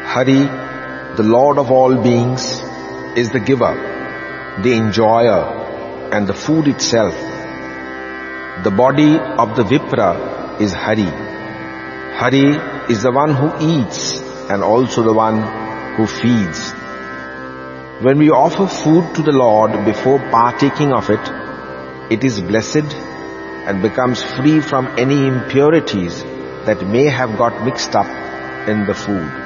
Hari, the Lord of all beings, is the giver, the enjoyer, and the food itself. The body of the Vipra is Hari. Hari is the one who eats and also the one who feeds. When we offer food to the Lord before partaking of it, it is blessed and becomes free from any impurities that may have got mixed up in the food.